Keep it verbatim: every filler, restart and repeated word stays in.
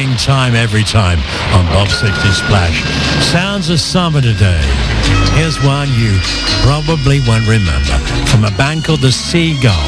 same time every time on Bob sixty Splash. Sounds of summer today. Here's one you probably won't remember from a band called the Seagulls.